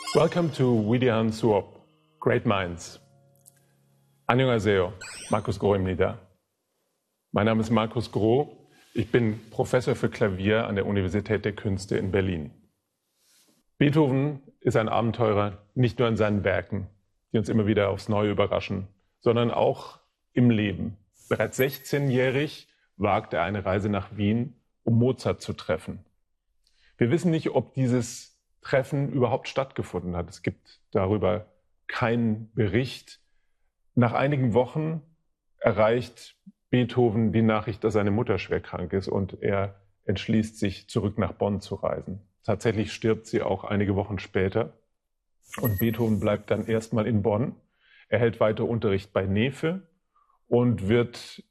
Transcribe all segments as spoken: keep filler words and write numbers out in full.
Welcome to Widian Suop, Great Minds. Annyeonghaseyo, Markus Groh입니다. Mein Name ist Markus Groh. Ich bin Professor für Klavier an der Universität der Künste in Berlin. Beethoven ist ein Abenteurer nicht nur in seinen Werken, die uns immer wieder aufs Neue überraschen, sondern auch im Leben. Bereits sechzehnjährig wagt er eine Reise nach Wien, um Mozart zu treffen. Wir wissen nicht, ob dieses Treffen überhaupt stattgefunden hat. Es gibt darüber keinen Bericht. Nach einigen Wochen erreicht Beethoven die Nachricht, dass seine Mutter schwer krank ist und er entschließt sich, zurück nach Bonn zu reisen. Tatsächlich stirbt sie auch einige Wochen später und Beethoven bleibt dann erstmal in Bonn. Er hält weiter Unterricht bei Neefe und wird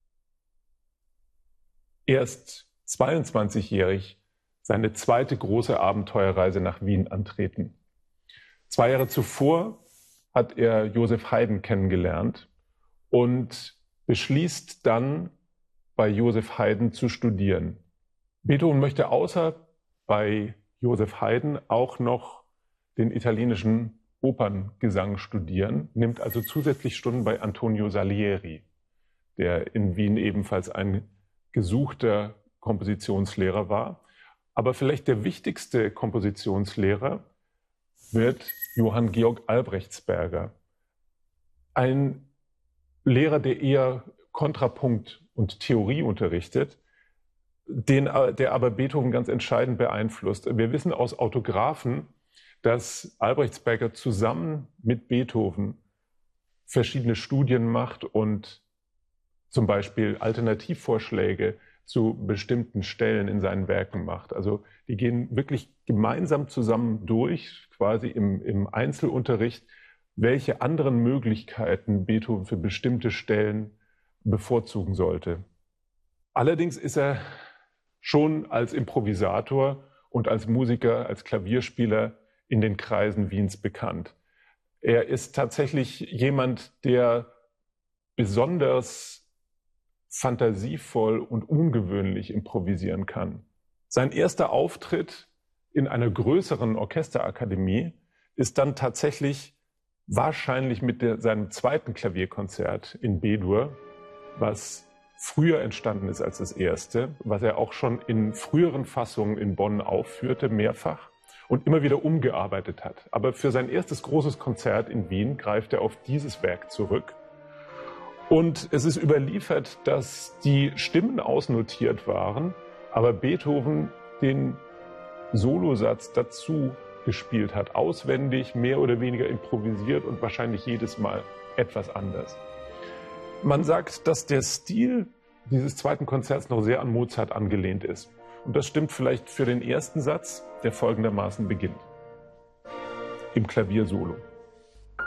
erst zweiundzwanzigjährig seine zweite große Abenteuerreise nach Wien antreten. Zwei Jahre zuvor hat er Joseph Haydn kennengelernt und beschließt dann, bei Joseph Haydn zu studieren. Beethoven möchte außer bei Joseph Haydn auch noch den italienischen Operngesang studieren, nimmt also zusätzlich Stunden bei Antonio Salieri, der in Wien ebenfalls ein gesuchter Kompositionslehrer war. Aber vielleicht der wichtigste Kompositionslehrer wird Johann Georg Albrechtsberger. Ein Lehrer, der eher Kontrapunkt und Theorie unterrichtet, den, der aber Beethoven ganz entscheidend beeinflusst. Wir wissen aus Autographen, dass Albrechtsberger zusammen mit Beethoven verschiedene Studien macht und zum Beispiel Alternativvorschläge zu bestimmten Stellen in seinen Werken macht. Also die gehen wirklich gemeinsam zusammen durch, quasi im, im Einzelunterricht, welche anderen Möglichkeiten Beethoven für bestimmte Stellen bevorzugen sollte. Allerdings ist er schon als Improvisator und als Musiker, als Klavierspieler in den Kreisen Wiens bekannt. Er ist tatsächlich jemand, der besonders fantasievoll und ungewöhnlich improvisieren kann. Sein erster Auftritt in einer größeren Orchesterakademie ist dann tatsächlich wahrscheinlich mit der, seinem zweiten Klavierkonzert in B-Dur, was früher entstanden ist als das erste, was er auch schon in früheren Fassungen in Bonn aufführte, mehrfach, und immer wieder umgearbeitet hat. Aber für sein erstes großes Konzert in Wien greift er auf dieses Werk zurück. Und es ist überliefert, dass die Stimmen ausnotiert waren, aber Beethoven den Solosatz dazu gespielt hat, auswendig, mehr oder weniger improvisiert und wahrscheinlich jedes Mal etwas anders. Man sagt, dass der Stil dieses zweiten Konzerts noch sehr an Mozart angelehnt ist. Und das stimmt vielleicht für den ersten Satz, der folgendermaßen beginnt. Im Klaviersolo.